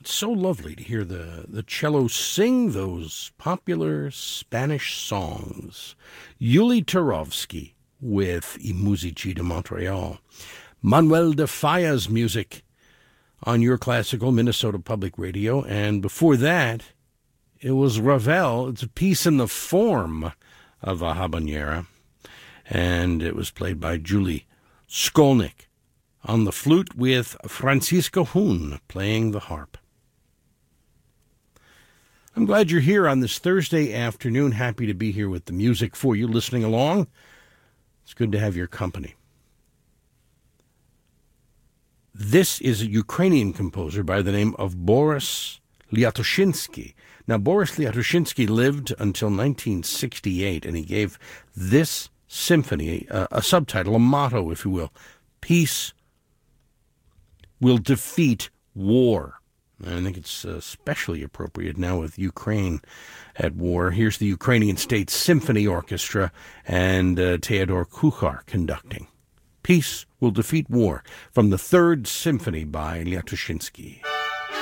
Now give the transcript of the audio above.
So lovely to hear the cello sing those popular Spanish songs. Yuli Turovsky with I Musici de Montreal. Manuel de Falla's music on your classical Minnesota Public Radio. And before that, it was Ravel. It's a piece in the form of a habanera. And it was played by Julie Skolnick on the flute with Francisco Hun playing the harp. I'm glad you're here on this Thursday afternoon. Happy to be here with the music for you, listening along. It's good to have your company. This is a Ukrainian composer by the name of Boris Liatoshinsky. Now, Boris Liatoshinsky lived until 1968, and he gave this symphony a subtitle, a motto, if you will. Peace will defeat war. I think it's especially appropriate now with Ukraine at war. Here's the Ukrainian State Symphony Orchestra and Theodor Kuchar conducting. Peace will defeat war from the Third Symphony by Liatoshinsky.